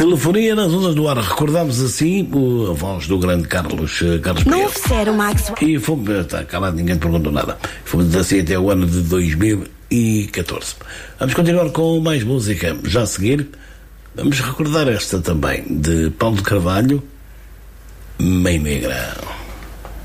Telefonia nas ondas do ar. Recordámos assim a voz do grande Carlos Pereira. Não ofereceram, Maxwell. E fomos, está calado, ninguém perguntou nada. Fomos assim até o ano de 2014. Vamos continuar com mais música. Já a seguir, vamos recordar esta também, de Paulo de Carvalho, Mãe Negra.